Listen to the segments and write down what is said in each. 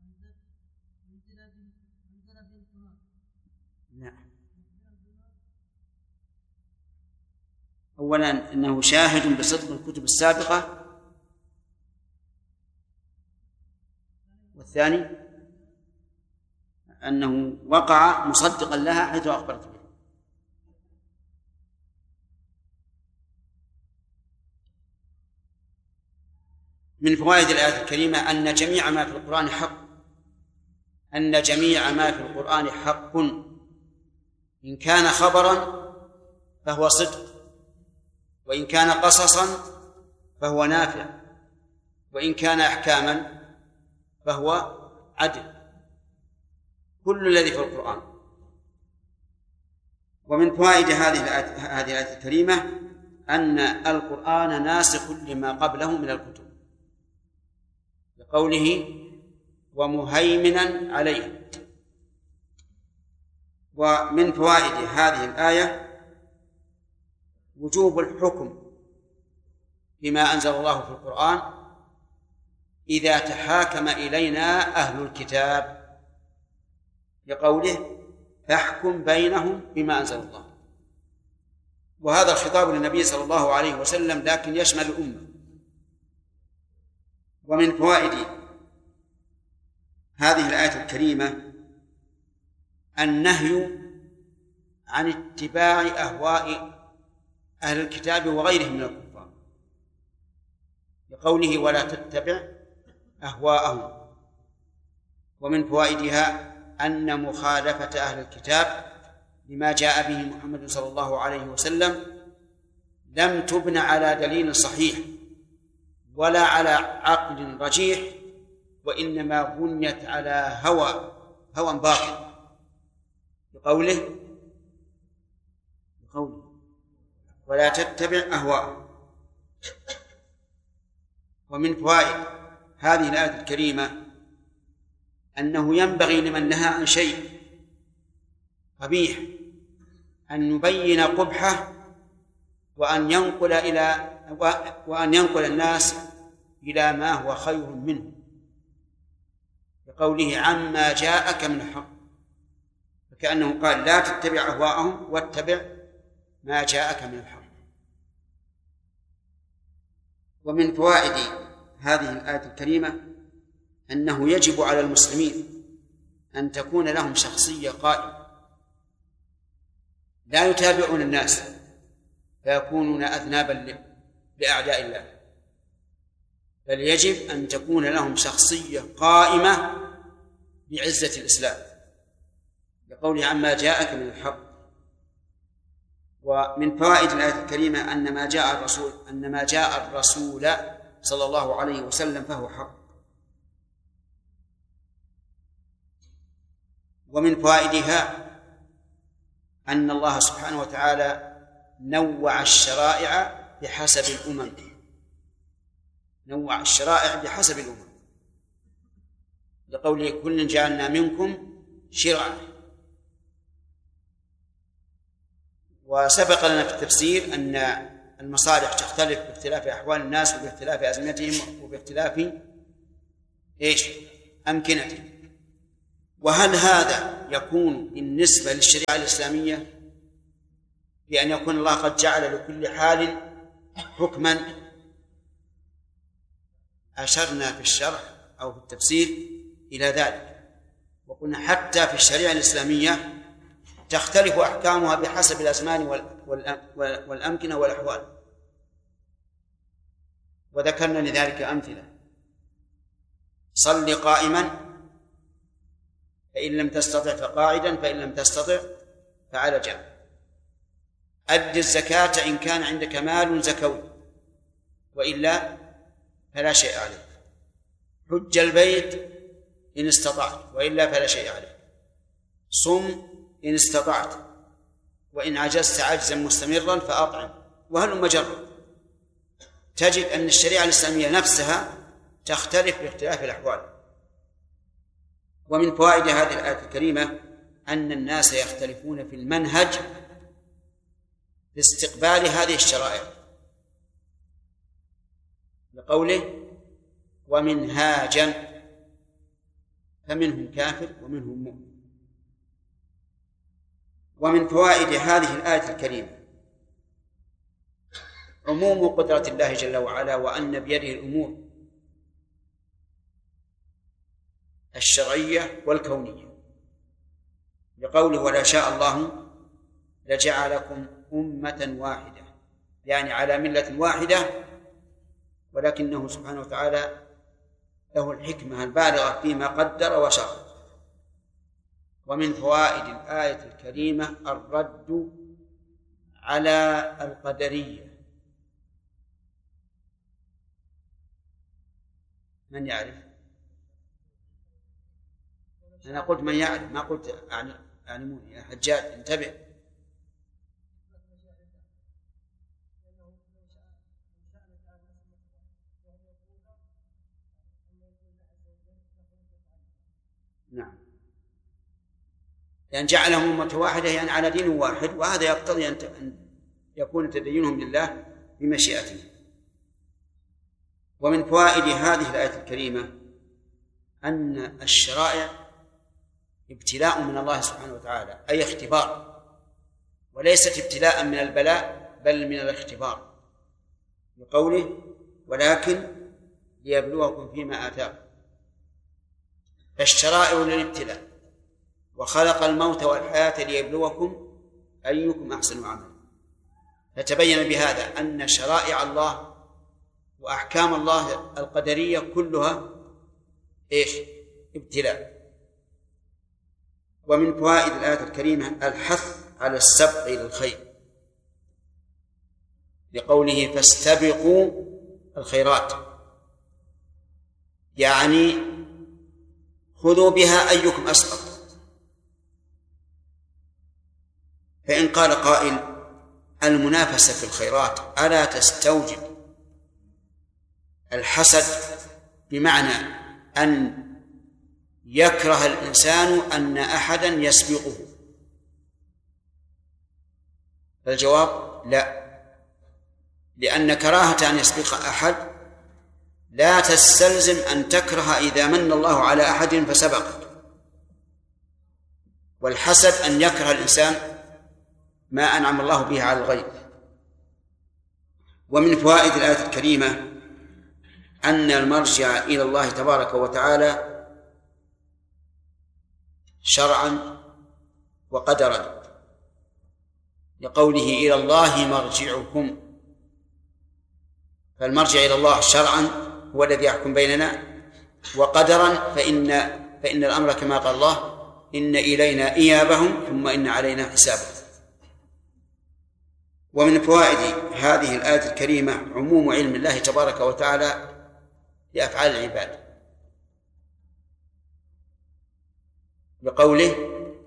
نعم. أولا أنه شاهد بصدق الكتب السابقة، والثاني أنه وقع مصدقا لها حيث أخبرت به. من فوائد الآية الكريمة أن جميع ما في القرآن حق، أن جميع ما في القرآن حق، إن كان خبرا فهو صدق، وإن كان قصصا فهو نافع، وإن كان أحكاما فهو عدل، كل الذي في القرآن. ومن فوائد هذه الآية الكريمة أن القرآن ناسخ لما قبله من الكتب، لقوله ومهيمنا عليه. ومن فوائد هذه الآية وجوب الحكم بما أنزل الله في القرآن إذا تحاكم إلينا أهل الكتاب، لقوله فاحكم بينهم بما أنزل الله. وهذا الخطاب للنبي صلى الله عليه وسلم لكن يشمل الأمة. ومن فوائد هذه الآية الكريمة النهي عن اتباع أهواء أهل الكتاب وغيرهم من الكفار، لقوله ولا تتبع أهواءهم. ومن فوائدها أن مخالفة أهل الكتاب لما جاء به محمد صلى الله عليه وسلم لم تبن على دليل صحيح ولا على عقل رجيح، وإنما بنيت على هوى باطل، بقوله ولا تتبع أهواءهم. ومن فوائد هذه الآية الكريمة أنه ينبغي لمن نهى عن شيء قبيح أن يبين قبحه وأن ينقل الناس إلى ما هو خير منه، بقوله عما جاءك من الحق، فكأنه قال لا تتبع أهواءهم واتبع ما جاءك من الحق. ومن فوائد هذه الآية الكريمة أنه يجب على المسلمين أن تكون لهم شخصية قائمة، لا يتابعون الناس فيكونون أذنابا لأعداء الله، بل يجب أن تكون لهم شخصية قائمة بعزة الإسلام، لقوله عما جاءك من الحق. ومن فوائد الآية الكريمة أن ما جاء الرسول صلى الله عليه وسلم فهو حق. ومن فوائدها أن الله سبحانه وتعالى نوع الشرائع بحسب الأمم، نوع الشرائع بحسب الأمم، لقوله كل جعلنا منكم شرعا. وسبق لنا في التفسير أن المصالح تختلف باختلاف أحوال الناس وباختلاف أزمتهم وباختلاف أمكنتهم. وهل هذا يكون بالنسبة للشريعة الإسلامية بأن يكون الله قد جعل لكل حال حكما؟ أشرنا في الشرح أو في التفسير إلى ذلك، وقلنا حتى في الشريعة الإسلامية تختلف أحكامها بحسب الأزمان والأمكنة والأحوال، وذكرنا لذلك أمثلة: صل قائما فإن لم تستطع فقاعدا، فإن لم تستطع فعلى جنب، أد الزكاة إن كان عندك مال زكوي وإلا فلا شيء عليك، حج البيت إن استطعت وإلا فلا شيء عليك، صم إن استطعت وإن عجزت عجزا مستمرا فأطعم، وهل مجرد. تجد أن الشريعة الإسلامية نفسها تختلف باختلاف الأحوال. ومن فوائد هذه الآية الكريمة أن الناس يختلفون في المنهج في استقبال هذه الشرائع، لقوله ومنهاجا، فمنهم كافر ومنهم مؤمن. ومن فوائد هذه الآية الكريمة عموم قدرة الله جل وعلا، وأن بيده الأمور الشرعية والكونية، لقوله ولا شاء الله لجعلكم أمة واحدة، يعني على ملة واحدة، ولكنه سبحانه وتعالى له الحكمة البالغة فيما قدر وشرع. ومن فوائد الآية الكريمة الرد على القدرية. من يعرف؟ أنا قلت من يعرف، ما قلت أعلموني. يا حجاج انتبه. نعم، يعني جعلهم أمة واحدة، يعني على دين واحد، وهذا يقتضي أن يكون تدينهم لله بمشيئته. ومن فوائد هذه الآية الكريمة أن الشرائع ابتلاء من الله سبحانه وتعالى، أي اختبار، وليست ابتلاء من البلاء بل من الاختبار، بقوله ولكن ليبلوكم فيما آتاكم. فالشرائع للابتلاء، وخلق الموت والحياة ليبلوكم أيكم أحسن عملا. فتبين بهذا أن شرائع الله وأحكام الله القدرية كلها ابتلاء. ومن فوائد الآية الكريمة الحث على السبق إلى الخير، لقوله فاستبقوا الخيرات، يعني خذوا بها أيكم أسبق. فإن قال قائل المنافسة في الخيرات ألا تستوجب الحسد، بمعنى أن يكره الإنسان أن أحدا يسبقه؟ فالجواب لا، لأن كراهة أن يسبق أحد لا تستلزم أن تكره إذا من الله على أحد فسبقك. والحسد أن يكره الإنسان ما أنعم الله به على الغير. ومن فوائد الآية الكريمة أن المرجع إلى الله تبارك وتعالى شرعا وقدرا، لقوله إلى الله مرجعكم. فالمرجع إلى الله شرعا هو الذي يحكم بيننا، وقدرا فإن الأمر كما قال الله إن إلينا إيابهم ثم إن علينا حسابهم. ومن فوائد هذه الآية الكريمة عموم علم الله تبارك وتعالى بأفعال العباد، بقوله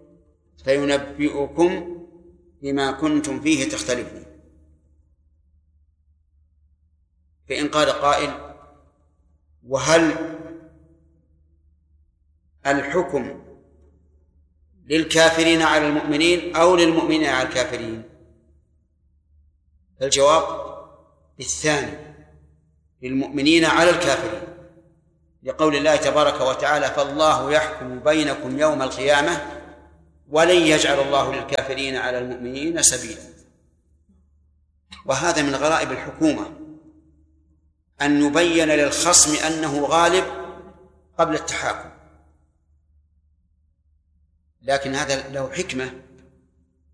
فينبئكم بما كنتم فيه تختلفون. فإن قال قائل وهل الحكم للكافرين على المؤمنين أو للمؤمنين على الكافرين؟ فالجواب بالثاني، للمؤمنين على الكافرين، لقول الله تبارك وتعالى فالله يحكم بينكم يوم القيامة ولن يجعل الله للكافرين على المؤمنين سبيلا. وهذا من غرائب الحكومة أن يبين للخصم أنه غالب قبل التحاكم، لكن هذا له حكمة،